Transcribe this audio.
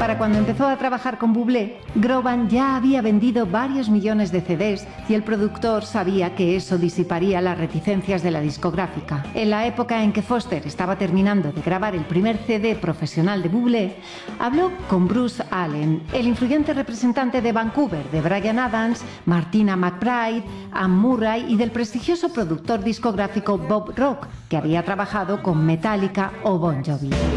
Para cuando empezó a trabajar con Bublé, Groban ya había vendido varios millones de CDs y el productor sabía que eso disiparía las reticencias de la discográfica. En la época en que Foster estaba terminando de grabar el primer CD profesional de Bublé, habló con Bruce Allen, el influyente representante de Vancouver de Bryan Adams, Martina McBride, Anne Murray y del prestigioso productor discográfico Bob Rock, que había trabajado con Metallica o Bon Jovi.